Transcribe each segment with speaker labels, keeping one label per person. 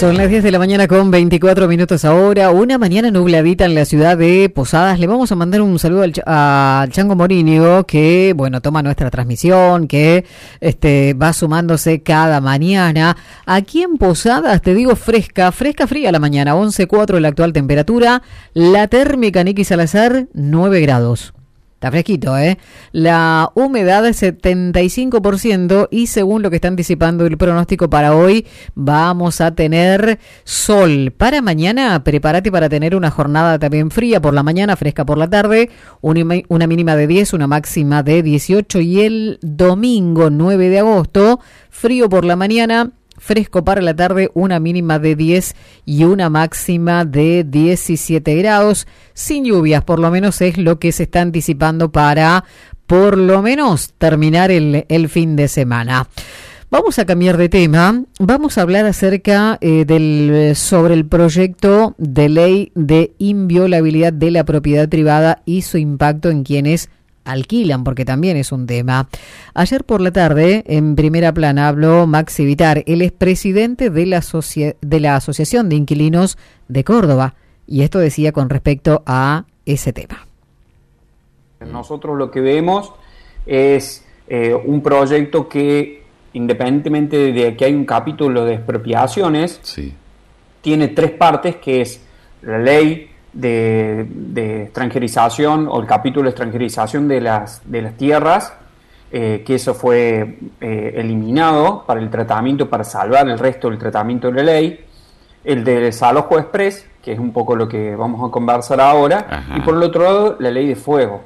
Speaker 1: Son las 10 de la mañana con 24 minutos ahora. Una mañana nubladita en la ciudad de Posadas. Le vamos a mandar un saludo al Chango Morínigo, que, bueno, toma nuestra transmisión, que va sumándose cada mañana. Aquí en Posadas, te digo, fresca, fría la mañana. 11.4 la actual temperatura. La térmica, Niki Salazar, 9 grados. Está fresquito, ¿eh? La humedad es 75% y según lo que está anticipando el pronóstico para hoy, vamos a tener sol. Para mañana, prepárate para tener una jornada también fría por la mañana, fresca por la tarde, una mínima de 10, una máxima de 18 y el domingo 9 de agosto, frío por la mañana, fresco para la tarde, una mínima de 10 y una máxima de 17 grados, sin lluvias, por lo menos es lo que se está anticipando para, por lo menos, terminar el fin de semana. Vamos a cambiar de tema, vamos a hablar acerca sobre el proyecto de ley de inviolabilidad de la propiedad privada y su impacto en quienes alquilan, porque también es un tema. Ayer por la tarde, en primera plana, habló Maxi Vitar, él es presidente de la Asociación de Inquilinos de Córdoba, y esto decía con respecto a ese tema.
Speaker 2: Nosotros lo que vemos es un proyecto que, independientemente de que hay un capítulo de expropiaciones, sí, tiene tres partes, que es la ley de extranjerización, o el capítulo de extranjerización de las tierras, que eso fue eliminado para el tratamiento, para salvar el resto del tratamiento de la ley, el de desalojo express, que es un poco lo que vamos a conversar ahora. Ajá. Y por el otro lado, la ley de fuego.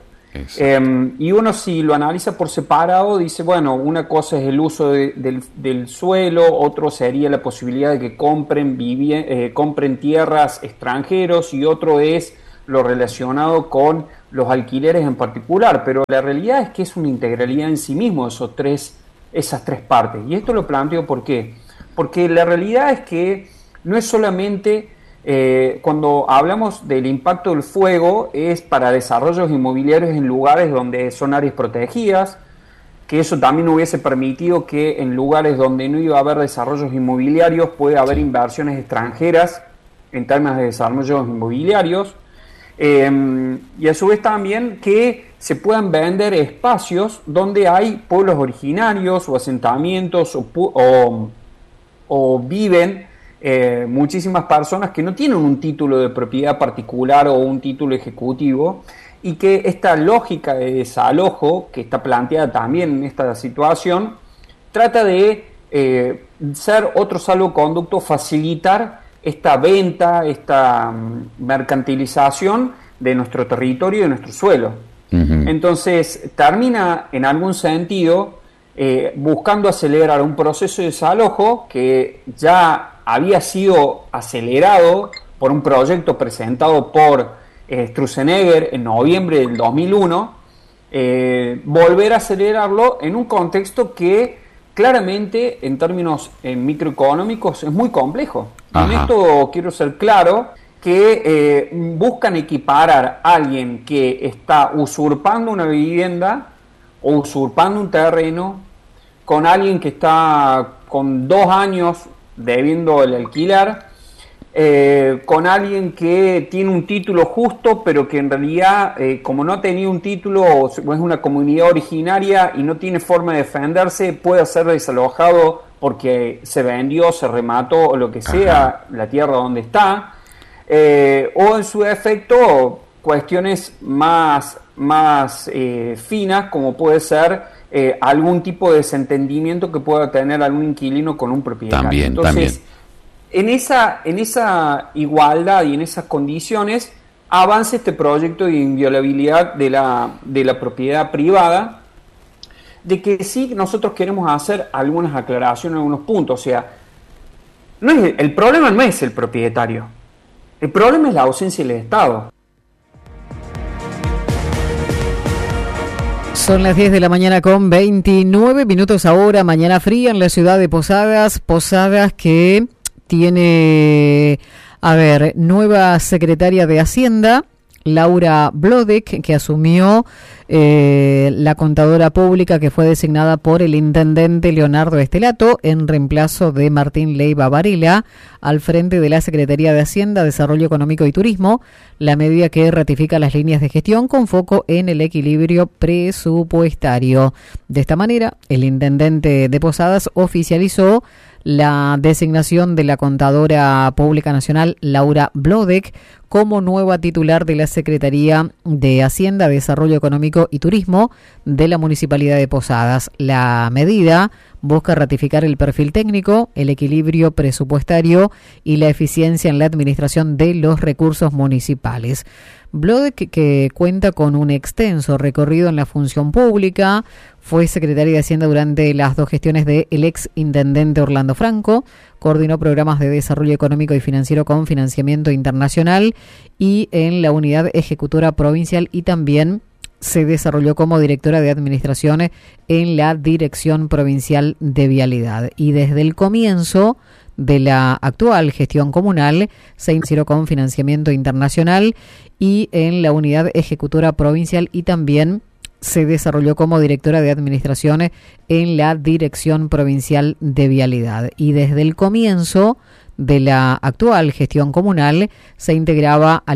Speaker 2: Y uno, si lo analiza por separado, dice, bueno, una cosa es el uso del suelo, otro sería la posibilidad de que compren tierras extranjeros, y otro es lo relacionado con los alquileres en particular. Pero la realidad es que es una integralidad en sí mismo esas tres partes. Y esto lo planteo ¿por qué? Porque la realidad es que no es solamente... cuando hablamos del impacto del fuego, es para desarrollos inmobiliarios en lugares donde son áreas protegidas, que eso también hubiese permitido que en lugares donde no iba a haber desarrollos inmobiliarios puede haber inversiones extranjeras en temas de desarrollos inmobiliarios, y a su vez también que se puedan vender espacios donde hay pueblos originarios o asentamientos o viven muchísimas personas que no tienen un título de propiedad particular o un título ejecutivo, y que esta lógica de desalojo que está planteada también en esta situación trata de ser otro salvoconducto, facilitar esta venta, esta mercantilización de nuestro territorio y de nuestro suelo. Uh-huh. Entonces termina en algún sentido buscando acelerar un proceso de desalojo que ya había sido acelerado por un proyecto presentado por Sturzenegger en noviembre del 2001, volver a acelerarlo en un contexto que claramente en términos microeconómicos es muy complejo. Ajá. En esto quiero ser claro que buscan equiparar a alguien que está usurpando una vivienda o usurpando un terreno con alguien que está con 2 años debiendo el alquilar, con alguien que tiene un título justo, pero que en realidad, como no ha tenido un título o es una comunidad originaria y no tiene forma de defenderse, puede ser desalojado porque se vendió, se remató o lo que sea. Ajá. La tierra donde está, o en su defecto cuestiones más finas, como puede ser algún tipo de desentendimiento que pueda tener algún inquilino con un propietario. Entonces, en esa igualdad y en esas condiciones avanza este proyecto de inviolabilidad de la propiedad privada, de que sí nosotros queremos hacer algunas aclaraciones, algunos puntos. O sea, el problema no es el propietario, el problema es la ausencia del Estado.
Speaker 1: Son las 10 de la mañana con 29 minutos ahora, mañana fría en la ciudad de Posadas. Posadas que tiene, nueva secretaria de Hacienda, Laura Blodek, que asumió la contadora pública que fue designada por el intendente Leonardo Estelato en reemplazo de Martín Leiva Varela al frente de la Secretaría de Hacienda, Desarrollo Económico y Turismo, la medida que ratifica las líneas de gestión con foco en el equilibrio presupuestario. De esta manera, el intendente de Posadas oficializó la designación de la contadora pública nacional Laura Blodek como nueva titular de la Secretaría de Hacienda, Desarrollo Económico y Turismo de la Municipalidad de Posadas. La medida busca ratificar el perfil técnico, el equilibrio presupuestario y la eficiencia en la administración de los recursos municipales. Blodek, que cuenta con un extenso recorrido en la función pública, fue secretaria de Hacienda durante las 2 gestiones del ex intendente Orlando Franco, coordinó programas de desarrollo económico y financiero con financiamiento internacional y en la unidad ejecutora provincial, y también se desarrolló como directora de administración en la Dirección Provincial de Vialidad. Y desde el comienzo de la actual gestión comunal se inició con financiamiento internacional y en la unidad ejecutora provincial, y también se desarrolló como directora de administración en la Dirección Provincial de Vialidad. Y desde el comienzo de la actual gestión comunal se integraba al